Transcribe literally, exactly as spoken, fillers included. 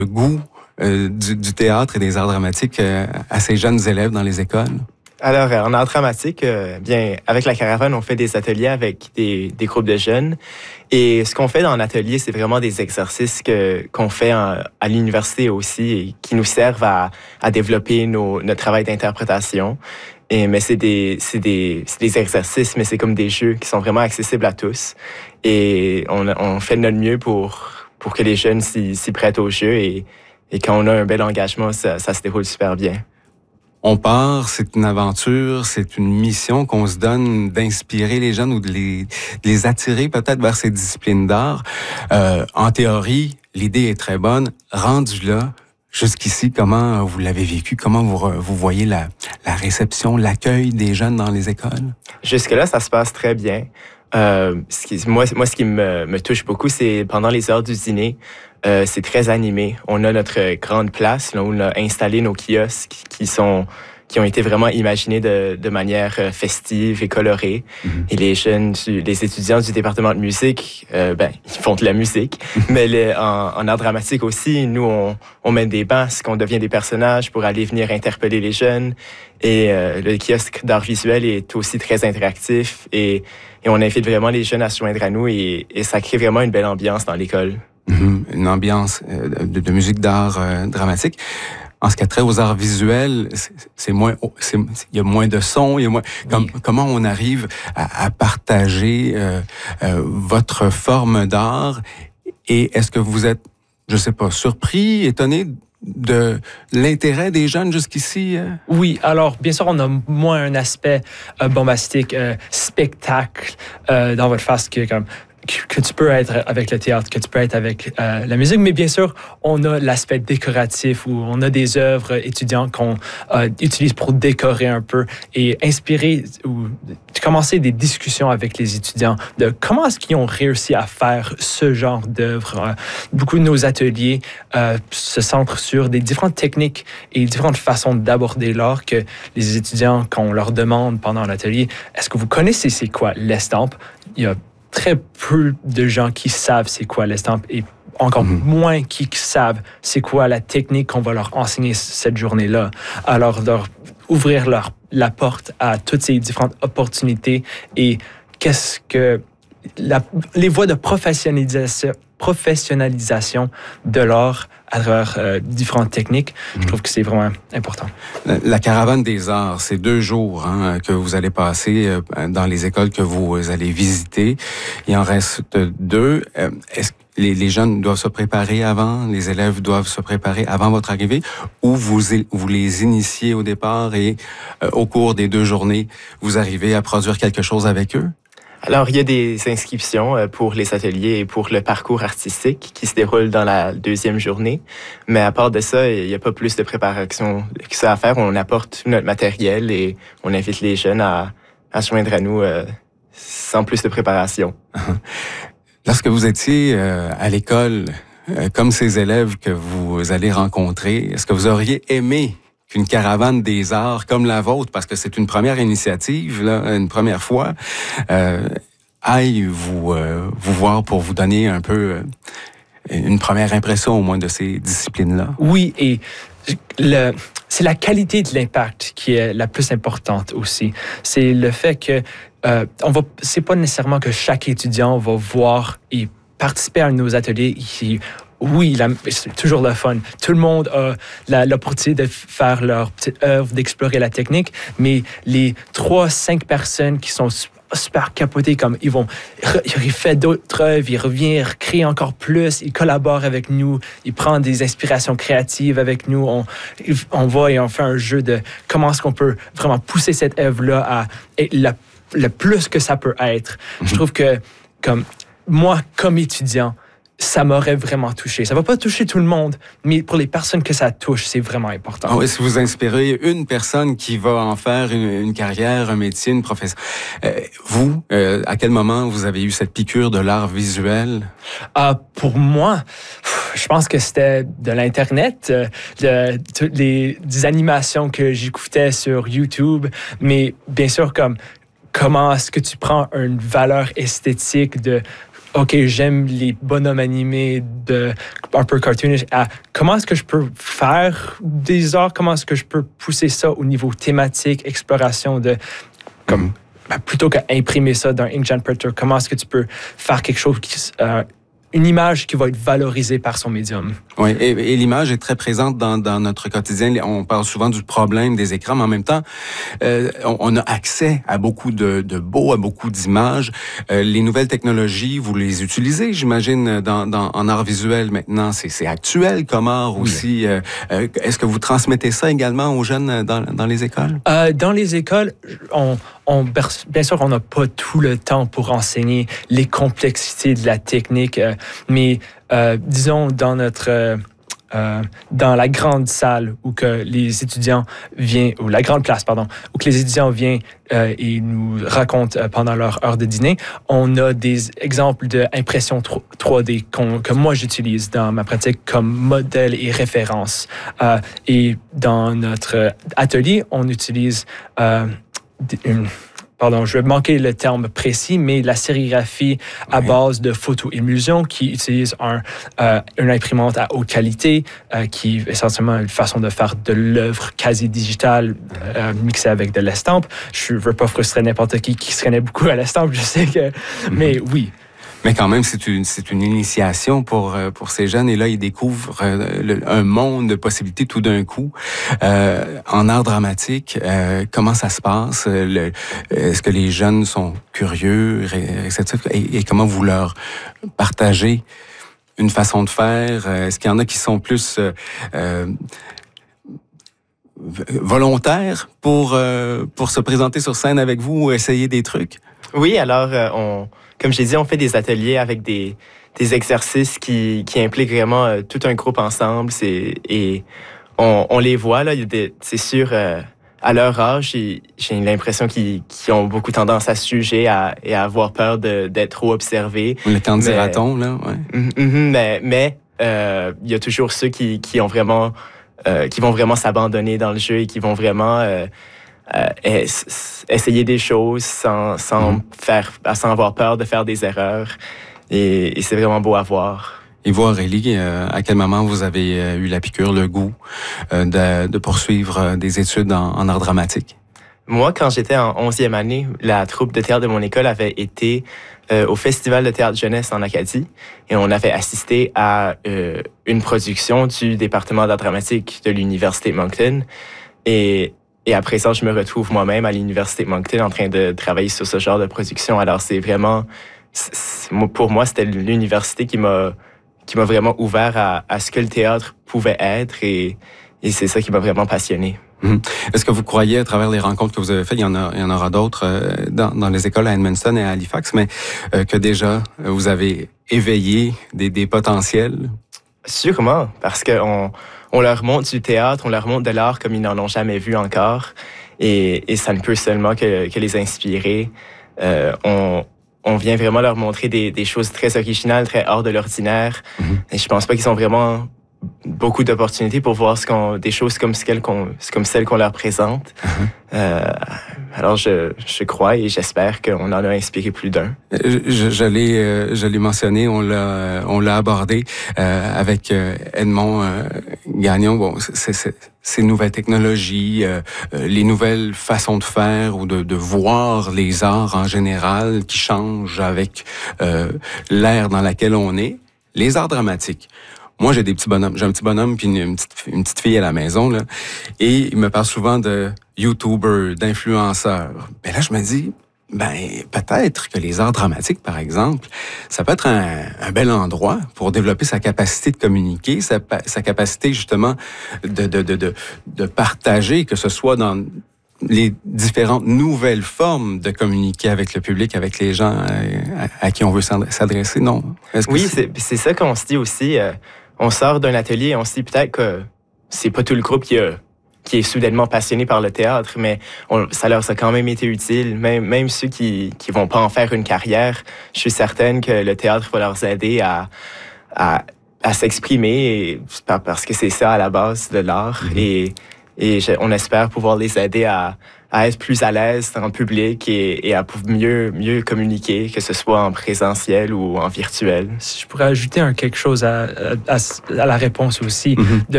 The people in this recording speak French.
goût euh, du, du théâtre et des arts dramatiques euh, à ces jeunes élèves dans les écoles? Alors, en art dramatique, euh, bien, avec la caravane, on fait des ateliers avec des, des groupes de jeunes. Et ce qu'on fait dans l'atelier, c'est vraiment des exercices que, qu'on fait en, à l'université aussi et qui nous servent à, à développer nos, notre travail d'interprétation. Et, mais c'est des, c'est, des, c'est des exercices, mais c'est comme des jeux qui sont vraiment accessibles à tous. Et on, on fait de notre mieux pour, pour que les jeunes s'y, s'y prêtent au jeu. Et, et quand on a un bel engagement, ça, ça se déroule super bien. On part, c'est une aventure, c'est une mission qu'on se donne d'inspirer les jeunes ou de les, de les attirer peut-être vers ces disciplines d'art. Euh, en théorie, l'idée est très bonne. Rendu là, jusqu'ici, comment vous l'avez vécu? Comment vous, vous voyez la, la réception, l'accueil des jeunes dans les écoles? Jusque-là, ça se passe très bien. Euh, ce qui, moi, moi, ce qui me, me touche beaucoup, c'est pendant les heures du dîner, euh, c'est très animé. On a notre grande place là, où on a installé nos kiosques qui sont qui ont été vraiment imaginés de, de manière festive et colorée. Mm-hmm. Et les jeunes, les étudiants du département de musique, euh, ben, ils font de la musique. Mais les, en, en art dramatique aussi, nous, on, on met des masques, on devient des personnages pour aller venir interpeller les jeunes. Et euh, le kiosque d'art visuel est aussi très interactif. Et, et on invite vraiment les jeunes à se joindre à nous. Et, et ça crée vraiment une belle ambiance dans l'école. Mm-hmm. Une ambiance de, de musique d'art euh, dramatique. En ce qui a trait aux arts visuels, c'est, c'est moins, c'est, il y a moins de sons, il y a moins. Oui. Comme, comment on arrive à, à partager euh, euh, votre forme d'art et est-ce que vous êtes, je sais pas, surpris, étonné de l'intérêt des jeunes jusqu'ici? Euh? Oui, alors bien sûr, on a moins un aspect euh, bombastique, euh, spectacle euh, dans votre face que comme. que tu peux être avec le théâtre, que tu peux être avec euh, la musique, mais bien sûr, on a l'aspect décoratif où on a des œuvres étudiantes qu'on euh, utilise pour décorer un peu et inspirer ou commencer des discussions avec les étudiants de comment est-ce qu'ils ont réussi à faire ce genre d'œuvre. Euh, beaucoup de nos ateliers euh, se centrent sur des différentes techniques et différentes façons d'aborder l'art que les étudiants, quand on leur demande pendant l'atelier, est-ce que vous connaissez c'est quoi l'estampe? Il y a très peu de gens qui savent c'est quoi l'estampe et encore mmh. moins qui savent c'est quoi la technique qu'on va leur enseigner cette journée-là. Alors, leur ouvrir leur, la porte à toutes ces différentes opportunités et qu'est-ce que la, les voies de professionnalisation, professionnalisation de l'art à travers euh, différentes techniques. Mmh. Je trouve que c'est vraiment important. La, la caravane des arts, c'est deux jours hein, que vous allez passer euh, dans les écoles que vous allez visiter. Il en reste deux. Euh, est-ce que les, les jeunes doivent se préparer avant, les élèves doivent se préparer avant votre arrivée, ou vous, vous les initiez au départ et euh, au cours des deux journées, vous arrivez à produire quelque chose avec eux? Alors, il y a des inscriptions pour les ateliers et pour le parcours artistique qui se déroule dans la deuxième journée. Mais à part de ça, il n'y a pas plus de préparation que ça à faire. On apporte tout notre matériel et on invite les jeunes à, à se joindre à nous euh, sans plus de préparation. Lorsque vous étiez euh, à l'école, euh, comme ces élèves que vous allez rencontrer, est-ce que vous auriez aimé qu'une caravane des arts comme la vôtre, parce que c'est une première initiative, là, une première fois, euh, aille vous, euh, vous voir pour vous donner un peu euh, une première impression au moins de ces disciplines-là? Oui, et le, c'est la qualité de l'impact qui est la plus importante aussi. C'est le fait que euh, on va, c'est pas nécessairement que chaque étudiant va voir et participer à nos ateliers qui oui, la, c'est toujours le fun. Tout le monde a la, l'opportunité de faire leur petite œuvre, d'explorer la technique, mais les trois, cinq personnes qui sont super capotées, comme ils vont, ils font d'autres œuvres, ils reviennent, ils créent encore plus, ils collaborent avec nous, ils prennent des inspirations créatives avec nous, on, on va et on fait un jeu de comment est-ce qu'on peut vraiment pousser cette œuvre-là à être le, le plus que ça peut être. Mm-hmm. Je trouve que, comme moi, comme étudiant, ça m'aurait vraiment touché. Ça va pas toucher tout le monde, mais pour les personnes que ça touche, c'est vraiment important. Ah oui, si vous inspirez une personne qui va en faire une, une carrière, un métier, une profession. Euh, vous, euh, à quel moment vous avez eu cette piqûre de l'art visuel? Euh, pour moi, je pense que c'était de l'Internet, de, toutes les des animations que j'écoutais sur YouTube, mais bien sûr, comme comment est-ce que tu prends une valeur esthétique de OK, j'aime les bonhommes animés de, un peu cartoonish, à comment est-ce que je peux faire des arts, comment est-ce que je peux pousser ça au niveau thématique, exploration de... comme mm-hmm. ben, plutôt qu'imprimer ça dans Inkjet Printer, comment est-ce que tu peux faire quelque chose qui... Euh, une image qui va être valorisée par son médium. Oui, et, et l'image est très présente dans, dans notre quotidien. On parle souvent du problème des écrans, mais en même temps, euh, on, on a accès à beaucoup de, de beaux, à beaucoup d'images. Euh, les nouvelles technologies, vous les utilisez, j'imagine, dans, dans, en art visuel maintenant. C'est, c'est actuel comme art oui. aussi. Euh, euh, est-ce que vous transmettez ça également aux jeunes dans, dans les écoles? Euh, dans les écoles, on... On, bien sûr, on n'a pas tout le temps pour enseigner les complexités de la technique, euh, mais euh, disons dans notre euh, euh, dans la grande salle où que les étudiants viennent, ou la grande place, pardon, où que les étudiants viennent euh, et nous racontent euh, pendant leur heure de dîner, on a des exemples d'impression trois D que moi j'utilise dans ma pratique comme modèle et référence. Euh, et dans notre atelier, on utilise euh, Une, pardon, je vais manquer le terme précis, mais la sérigraphie à oui. base de photo-émulsion qui utilise un, euh, une imprimante à haute qualité, euh, qui est essentiellement une façon de faire de l'œuvre quasi digitale euh, mixée avec de l'estampe. Je ne veux pas frustrer n'importe qui qui se connaît beaucoup à l'estampe, je sais que... Mm-hmm. Mais oui. Mais quand même, c'est une, c'est une initiation pour, pour ces jeunes. Et là, ils découvrent le, un monde de possibilités tout d'un coup. Euh, en art dramatique, euh, comment ça se passe? Le, est-ce que les jeunes sont curieux, réceptifs? Et, et comment vous leur partagez une façon de faire? Est-ce qu'il y en a qui sont plus... Euh, volontaires pour, euh, pour se présenter sur scène avec vous ou essayer des trucs? Oui, alors, euh, on... Comme j'ai dit, on fait des ateliers avec des, des exercices qui, qui impliquent vraiment euh, tout un groupe ensemble. C'est, et on, on les voit, là, il y a des, c'est sûr, euh, à leur âge, j'ai, j'ai l'impression qu'ils, qu'ils ont beaucoup tendance à se juger à, et à avoir peur de, d'être trop observés. Le temps de dira-t-on, là, ouais. Mm-hmm, mais mais euh, il y a toujours ceux qui, qui, ont vraiment, euh, qui vont vraiment s'abandonner dans le jeu et qui vont vraiment... Euh, Euh, essayer des choses sans, sans, mmh. faire, sans avoir peur de faire des erreurs. Et, et c'est vraiment beau à voir. Et vous, Aurélie, euh, à quel moment vous avez euh, eu la piqûre, le goût euh, de, de poursuivre euh, des études en, en art dramatique? Moi, quand j'étais en onzième année, la troupe de théâtre de mon école avait été euh, au Festival de théâtre jeunesse en Acadie et on avait assisté à euh, une production du département d'art dramatique de l'Université Moncton. Et Et après ça, je me retrouve moi-même à l'Université de Moncton en train de travailler sur ce genre de production. Alors, c'est vraiment... C'est, pour moi, c'était l'université qui m'a, qui m'a vraiment ouvert à, à ce que le théâtre pouvait être et, et c'est ça qui m'a vraiment passionné. Mmh. Est-ce que vous croyez, à travers les rencontres que vous avez faites, il y en, a, il y en aura d'autres euh, dans, dans les écoles à Edmundston et à Halifax, mais euh, que déjà, vous avez éveillé des, des potentiels? Sûrement, parce qu'on on leur montre du théâtre, on leur montre de l'art comme ils n'en ont jamais vu encore. Et, et ça ne peut seulement que, que les inspirer. Euh, on, on vient vraiment leur montrer des, des choses très originales, très hors de l'ordinaire. Mm-hmm. Et je pense pas qu'ils ont vraiment beaucoup d'opportunités pour voir ce qu'on, des choses comme celles qu'on, comme celles qu'on leur présente. Mm-hmm. Euh, alors, je, je crois et j'espère qu'on en a inspiré plus d'un. Je, je, l'ai, euh, je l'ai mentionné, on l'a, on l'a abordé euh, avec euh, Edmond euh, Gagnon. Bon, c'est, c'est, ces nouvelles technologies, euh, les nouvelles façons de faire ou de, de voir les arts en général qui changent avec euh, l'ère dans laquelle on est. Les arts dramatiques. Moi, j'ai des petits bonhommes. J'ai un petit bonhomme puis une, une, petite, une petite fille à la maison, là. Et il me parle souvent de YouTubers, d'influenceurs. Ben là, je me dis, ben, peut-être que les arts dramatiques, par exemple, ça peut être un, un bel endroit pour développer sa capacité de communiquer, sa, sa capacité, justement, de, de, de, de, de partager, que ce soit dans les différentes nouvelles formes de communiquer avec le public, avec les gens à, à qui on veut s'adresser, non? Est-ce que oui, c'est... C'est, c'est ça qu'on se dit aussi. Euh, on sort d'un atelier et on se dit peut-être que c'est pas tout le groupe qui, a, qui est soudainement passionné par le théâtre, mais on, ça leur a quand même été utile. Même, même ceux qui qui vont pas en faire une carrière, je suis certaine que le théâtre va leur aider à, à, à s'exprimer et, parce que c'est ça à la base de l'art. Mm-hmm. Et Et je, on espère pouvoir les aider à, à être plus à l'aise en public et, et à mieux, mieux communiquer, que ce soit en présentiel ou en virtuel. Si je pourrais ajouter un quelque chose à, à, à la réponse aussi, mm-hmm. de